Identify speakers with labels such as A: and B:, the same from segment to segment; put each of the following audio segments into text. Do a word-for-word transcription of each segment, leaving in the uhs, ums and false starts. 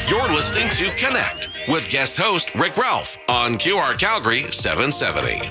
A: You're listening to Connect with guest host Rick Ralph on Q R Calgary seven seventy.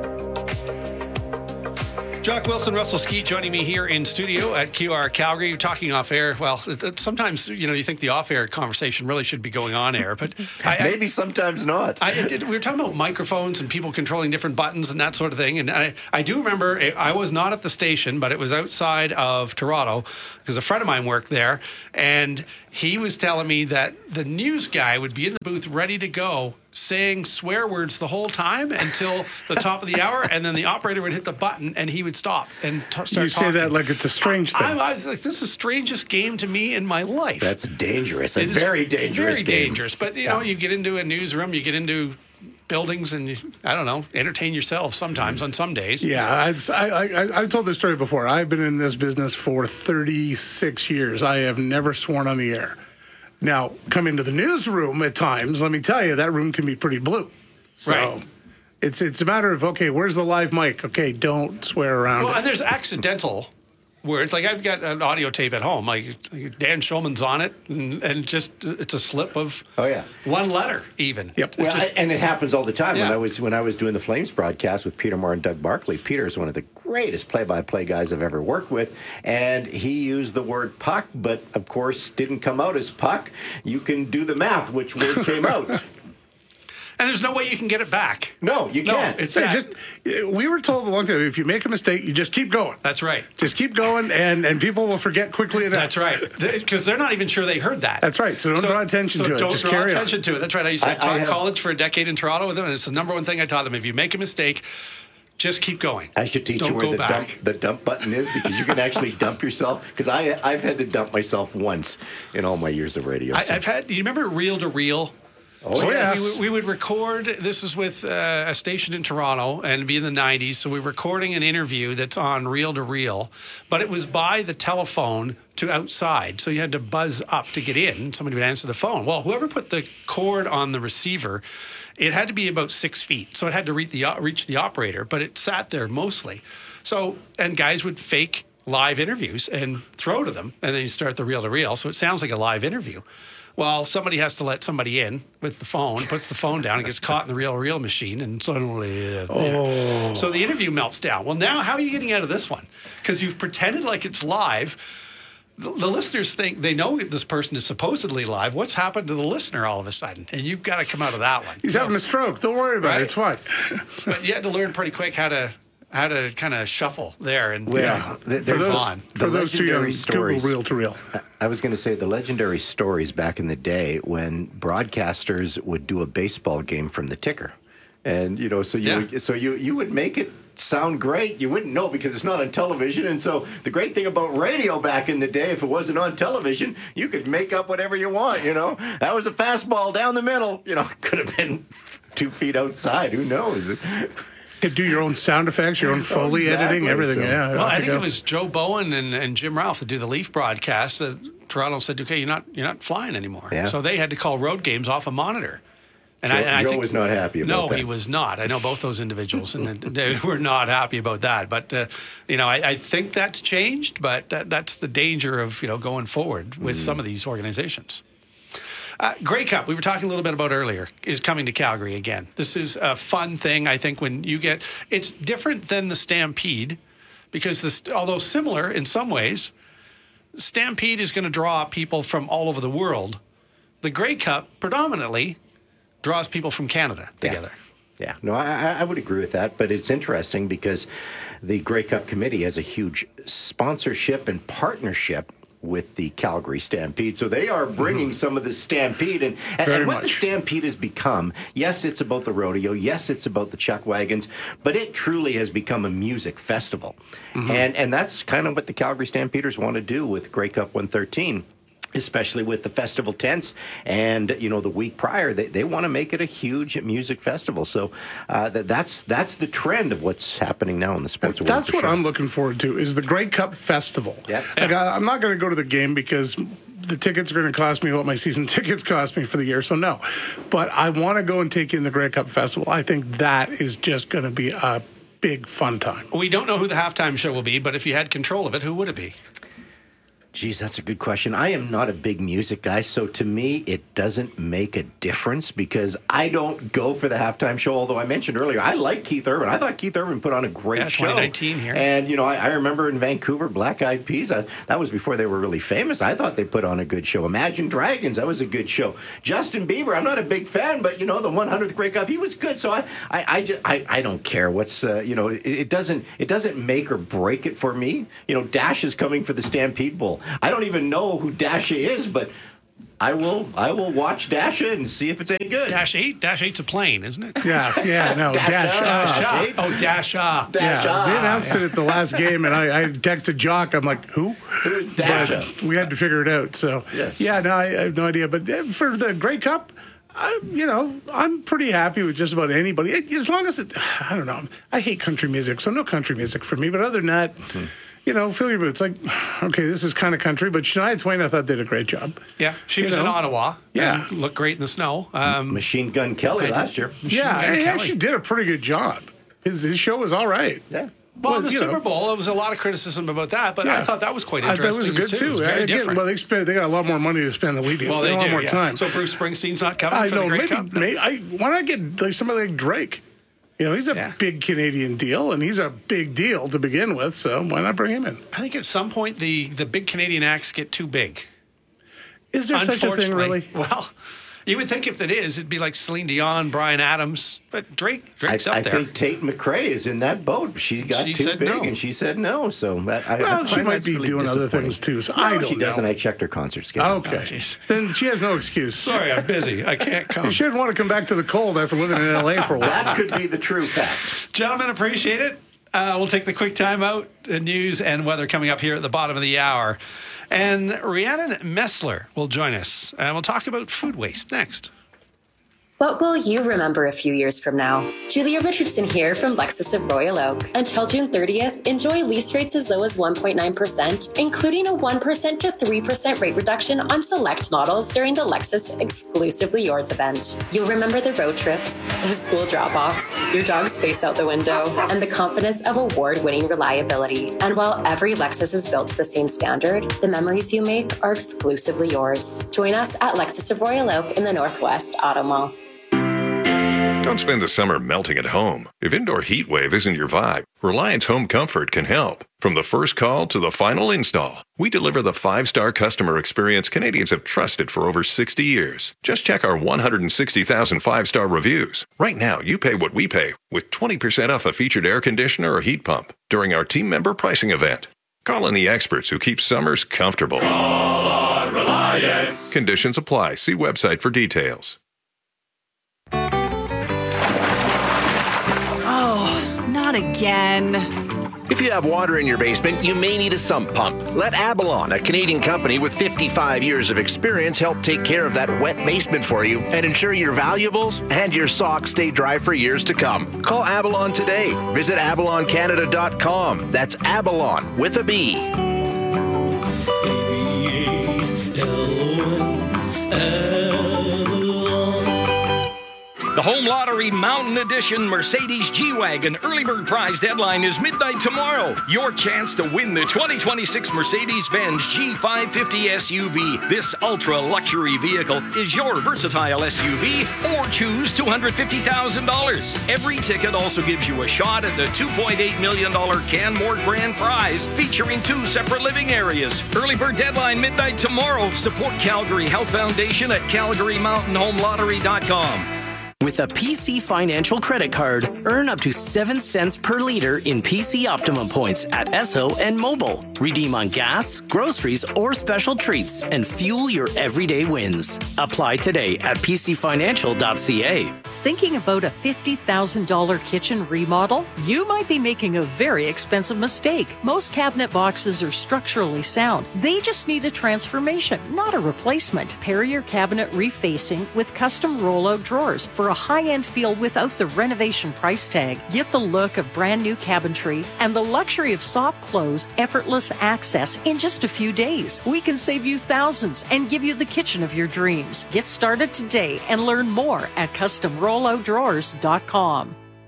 B: Jock Wilson, Russell Skeet joining me here in studio at Q R Calgary. You're talking off air. Well, it, it, sometimes, you know, you think the off air conversation really should be going on air, but I,
C: maybe I, sometimes not.
B: I, it, we were talking about microphones and people controlling different buttons and that sort of thing. And I, I do remember I was not at the station, but it was outside of Toronto because a friend of mine worked there. And he was telling me that the news guy would be in the booth ready to go, saying swear words the whole time until the top of the hour, and then the operator would hit the button and he would stop and t- start
D: You say
B: talking.
D: that like it's a strange
B: I,
D: thing.
B: I, I was like, this is the strangest game to me in my life.
C: That's dangerous. A
B: It is
C: very dangerous
B: Very
C: game.
B: dangerous. But, you know, you get into a newsroom, you get into buildings, and, you, I don't know, entertain yourself sometimes on some days.
D: Yeah, I, I, I, I've told this story before. I've been in this business for thirty-six years. I have never sworn on the air. Now, come into the newsroom at times, let me tell you, that room can be pretty blue. So
B: Right.
D: it's it's a matter of, okay, where's the live mic? Okay, don't swear around
B: Well,
D: it.
B: and there's accidental words. Like, I've got an audio tape at home. Like, Dan Schulman's on it, and, and just it's a slip of
C: Oh, yeah.
B: one letter, even.
D: Yep.
B: It's
C: Well,
B: just-
C: I- and it happens all the time.
B: Yeah.
C: When I was when I was doing the Flames broadcast with Peter Moore and Doug Barkley, Peter is one of the greatest play-by-play guys I've ever worked with, and he used the word puck, but of course didn't come out as puck. You can do the math, which word came out.
B: and there's no way you can get it back.
C: No, you
B: No,
C: can't.
B: it's
D: Hey,
B: that.
D: just, we were told a long time, if you make a mistake, you just keep going.
B: That's right.
D: Just keep going, and, and people will forget quickly enough.
B: That's right. Because they're not even sure they heard that.
D: That's right. So don't draw attention
B: so
D: to it.
B: Don't
D: Just
B: draw
D: carry on.
B: attention to it. That's right. I used to
C: I- I
B: taught
C: have-
B: college for a decade in Toronto with them, and it's the number one thing I taught them. If you make a mistake, just keep going.
C: I should teach
B: Don't
C: you where
B: go
C: the
B: back.
C: dump, the dump button is, because you can actually dump yourself. Because I I've had to dump myself once in all my years of radio.
B: I,
C: so-
B: I've had. You remember reel to reel?
C: oh,
B: So
C: yes.
B: we, would- we would record. This is with uh, a station in Toronto, and it'd be in the nineties. So we're recording an interview that's on reel to reel, but it was by the telephone to outside. So you had to buzz up to get in. Somebody would answer the phone. Well, whoever put the cord on the receiver, it had to be about six feet. So it had to reach the reach the operator, but it sat there mostly. So and guys would fake live interviews and throw to them, and then you start the reel to reel. So it sounds like a live interview. Well, somebody has to let somebody in with the phone, puts the phone down, and gets caught in the reel-to-reel machine, and suddenly, uh, oh. So the interview melts down. Well, now how are you getting out of this one? Because you've pretended like it's live. The, the listeners think they know this person is supposedly live. What's happened to the listener all of a sudden? And you've got to come out of that one.
D: He's
B: So-
D: having a stroke. Don't worry about
B: Right?
D: it. It's fine.
B: But you had to learn pretty quick how to how to kind of shuffle there and
C: Well,
B: yeah,
C: th-
D: For
C: there's
D: those,
B: on.
C: the
D: for those too young,
C: legendary stories.
D: Google reel to reel.
C: I was going to say the legendary stories back in the day when broadcasters would do a baseball game from the ticker, and you know, so you
B: Yeah.
C: would, so you you would make it sound great. You wouldn't know because it's not on television, and so the great thing about radio back in the day, if it wasn't on television, you could make up whatever you want. You know, that was a fastball down the middle. You know, could have been two feet outside. Who knows?
D: You could do your own sound effects, your own Foley
C: Exactly,
D: editing, everything.
C: so-
D: Yeah.
B: Well,
D: off
B: I
D: you
B: think
D: go.
B: it was Joe Bowen and, and Jim Ralph that do the Leaf broadcast. Uh, Toronto said, "Okay, you're not you're not flying anymore."
C: Yeah.
B: So they had to call road games off a monitor. And
C: Joe-
B: and I
C: Joe
B: think,
C: was not happy about
B: no,
C: that.
B: he was not. I know both those individuals, and they were not happy about that. But uh, you know, I, I think that's changed. But that, that's the danger of you know going forward with
C: Mm.
B: some of these organizations. Uh, Grey Cup, we were talking a little bit about earlier, is coming to Calgary again. This is a fun thing, I think, when you get... It's different than the Stampede, because this, although similar in some ways, Stampede is going to draw people from all over the world. The Grey Cup predominantly draws people from Canada together.
C: Yeah, no, I, I would agree with that, but it's interesting because the Grey Cup Committee has a huge sponsorship and partnership with the Calgary Stampede. So they are bringing some of the Stampede. And, and,
D: Very
C: and what the
D: much.
C: Stampede has become, yes, it's about the rodeo. Yes, it's about the chuck wagons. But it truly has become a music festival. And, and that's kind of what the Calgary Stampeders want to do with Grey Cup one thirteen. Especially with the festival tents and, you know, the week prior, they, they want to make it a huge music festival. So uh, that, that's that's the trend of what's happening now in the sports world.
D: That's
C: for
D: what
C: sure.
D: I'm looking forward to, is the Grey Cup Festival.
C: Yep.
D: Like, I, I'm not going to go to the game because the tickets are going to cost me what my season tickets cost me for the year, so no. But I want to go and take in the Grey Cup Festival. I think that is just going to be a big fun time.
B: We don't know who the halftime show will be, but if you had control of it, who would it be?
C: Geez, that's a good question. I am not a big music guy, so to me, it doesn't make a difference because I don't go for the halftime show. Although I mentioned earlier, I like Keith Urban. I thought Keith Urban put on a great
B: yeah,
C: show.
B: twenty nineteen here.
C: And, you know, I, I remember in Vancouver, Black Eyed Peas, I, that was before they were really famous. I thought they put on a good show. Imagine Dragons, that was a good show. Justin Bieber, I'm not a big fan, but, you know, the one hundredth Grey Cup, he was good. So I I, I, just, I, I don't care what's, uh, you know, it, it doesn't it doesn't make or break it for me. You know, Dash is coming for the Stampede Bowl. I don't even know who Dasha is, but I will I will watch Dasha and see if it's any good.
B: Dash eight? Dash eight's a plane, isn't it?
D: Yeah, yeah, no,
C: Dash
D: Dash.
C: up.
D: uh,
C: Dash eight?
B: Oh, Dash ah.
C: Dash
D: yeah,
C: up.
D: they announced it at the last game, and I, I texted Jock. I'm like, who?
C: Who's Dasha?
D: But we had to figure it out. So,
C: Yes.
D: yeah, no, I, I have no idea. But uh, for the Grey Cup, I, you know, I'm pretty happy with just about anybody. It, as long as it, I don't know. I hate country music, so no country music for me. But other than that, mm-hmm. you know, fill your boots. Like, okay, this is kind of country, but Shania Twain, I thought, did a great job.
B: Yeah, she
D: You
B: was in
D: know?
B: Ottawa.
D: Yeah.
B: and looked great in the snow. Um,
C: Machine Gun Kelly last year.
D: Yeah,
B: Gun
D: he
B: Kelly.
D: actually did a pretty good job. His his show was all right.
C: Yeah.
B: well,
D: well,
B: the
D: you
B: Super
D: know.
B: Bowl, there was a lot of criticism about that, but I
D: Yeah.
B: thought that was quite
D: I thought
B: interesting.
D: it was good
B: It was
D: too.
B: very
D: Again,
B: different.
D: well, they spent they got a lot more money to spend than we did.
B: Well,
D: They
B: they
D: had a lot
B: do,
D: more
B: yeah.
D: time.
B: So Bruce Springsteen's not coming
D: I
B: for
D: know.
B: the Grey
D: Maybe,
B: Cup?
D: may I, why not get like somebody like Drake? You know, he's a
B: Yeah.
D: big Canadian deal, and he's a big deal to begin with. So why not bring him in?
B: I think at some point the, the big Canadian acts get too big.
D: Is there such a thing, really?
B: Well, you would think if it is, it'd be like Celine Dion, Bryan Adams, but Drake,
C: I,
B: Drake's up
C: I
B: there.
C: think Tate McRae is in that boat. She got
B: She
C: too
B: said
C: big,
B: no.
C: and she said no. So that, I, I
D: Well, she
C: find
D: might
C: that's
D: be
C: really
D: doing other
C: disappointing.
D: things too. So
C: No,
D: I don't
C: she
D: know.
C: doesn't. I checked her concert schedule.
D: Okay,
B: Oh, jeez.
D: then she has no excuse.
B: Sorry, I'm busy. I can't come.
D: You shouldn't want to come back to the cold after living in L A for a while.
C: That could be the true fact.
B: Gentlemen, appreciate it. Uh, we'll take the quick time out. Uh, news and weather coming up here at the bottom of the hour. And Rhiannon Messler will join us. And we'll talk about food waste next.
E: What will you remember a few years from now? Julia Richardson here from Lexus of Royal Oak. Until June thirtieth, enjoy lease rates as low as one point nine percent, including a one percent to three percent rate reduction on select models during the Lexus Exclusively Yours event. You'll remember the road trips, the school drop-offs, your dog's face out the window, and the confidence of award-winning reliability. And while every Lexus is built to the same standard, the memories you make are exclusively yours. Join us at Lexus of Royal Oak in the Northwest Auto Mall.
F: Don't spend the summer melting at home. If indoor heat wave isn't your vibe, Reliance Home Comfort can help. From the first call to the final install, we deliver the five-star customer experience Canadians have trusted for over sixty years. Just check our one hundred sixty thousand five-star reviews. Right now, you pay what we pay with twenty percent off a featured air conditioner or heat pump during our team member pricing event. Call in the experts who keep summers comfortable. Call on Reliance. Conditions apply. See website for details.
G: Not again.
H: If you have water in your basement, you may need a sump pump. Let Abalon, a Canadian company with fifty-five years of experience, help take care of that wet basement for you and ensure your valuables and your socks stay dry for years to come. Call Abalon today. Visit abalon canada dot com. That's Abalon with a B.
I: The Home Lottery Mountain Edition Mercedes G-Wagon Early Bird Prize deadline is midnight tomorrow. Your chance to win the twenty twenty-six Mercedes-Benz G five fifty S U V. This ultra-luxury vehicle is your versatile S U V, or choose two hundred fifty thousand dollars. Every ticket also gives you a shot at the two point eight million dollars Canmore Grand Prize, featuring two separate living areas. Early Bird deadline midnight tomorrow. Support Calgary Health Foundation at calgary mountain home lottery dot com.
J: With a P C Financial credit card, earn up to seven cents per liter in P C Optimum points at Esso and Mobile. Redeem on gas, groceries, or special treats and fuel your everyday wins. Apply today at p c financial dot c a.
G: Thinking about a fifty thousand dollars kitchen remodel? You might be making a very expensive mistake. Most cabinet boxes are structurally sound. They just need a transformation, not a replacement. Pair your cabinet refacing with custom rollout drawers for a high-end feel without the renovation price tag. Get the look of brand new cabinetry and the luxury of soft close, effortless access in just a few days. We can save you thousands and give you the kitchen of your dreams. Get started today and learn more at custom rollout drawers dot com.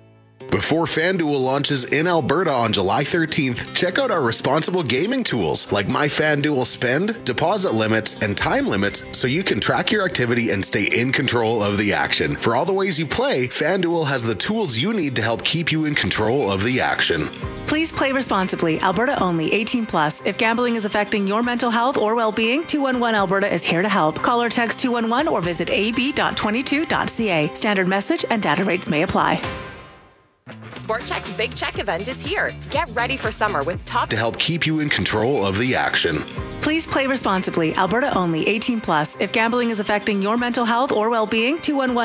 K: Before FanDuel launches in Alberta on July thirteenth, check out our responsible gaming tools like My FanDuel Spend, deposit limits, and time limits so you can track your activity and stay in control of the action. For all the ways you play, FanDuel has the tools you need to help keep you in control of the action.
L: Please play responsibly. Alberta only. eighteen plus. If gambling is affecting your mental health or well-being, two one one Alberta is here to help. Call or text two one one or visit a b dot twenty-two dot c a. Standard message and data rates may apply.
M: Sport Chek's Big Check event is here. Get ready for summer with top
K: to help keep you in control of the action.
L: Please play responsibly. Alberta only. eighteen plus. If gambling is affecting your mental health or well-being, two one one